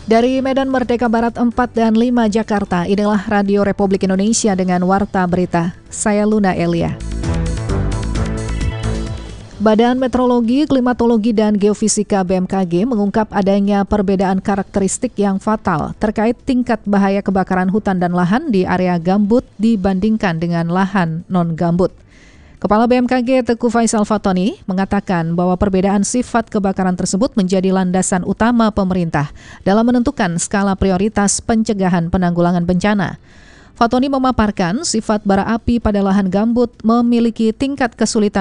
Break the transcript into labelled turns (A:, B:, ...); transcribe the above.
A: Dari Medan Merdeka Barat 4 dan 5 Jakarta, inilah Radio Republik Indonesia dengan Warta Berita. Saya Luna Elia. Badan Meteorologi, Klimatologi, dan Geofisika BMKG mengungkap adanya perbedaan karakteristik yang fatal terkait tingkat bahaya kebakaran hutan dan lahan di area gambut dibandingkan dengan lahan non-gambut. Kepala BMKG Teguh Faisal Fatoni mengatakan bahwa perbedaan sifat kebakaran tersebut menjadi landasan utama pemerintah dalam menentukan skala prioritas pencegahan penanggulangan bencana. Fatoni memaparkan sifat bara api pada lahan gambut memiliki tingkat kesulitan